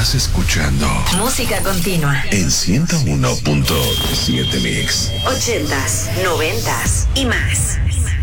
Estás escuchando Música Continua en 101.7 Mix. 80s, 90s y más.